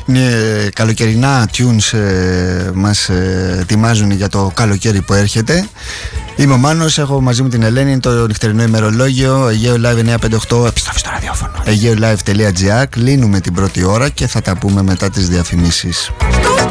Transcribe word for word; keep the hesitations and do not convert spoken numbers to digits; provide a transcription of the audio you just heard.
ε, καλοκαιρινά tunes ε, μας ε, ετοιμάζουν για το καλοκαίρι που έρχεται. Είμαι ο Μάνος, έχω μαζί μου την Ελένη το νυχτερινό ημερολόγιο Αιγαίο Live εννιακόσια πενήντα οκτώ, επιστροφή στο ραδιόφωνο, αιγαίο live τελεία gr. Κλείνουμε την πρώτη ώρα και θα τα πούμε μετά τις διαφημίσεις.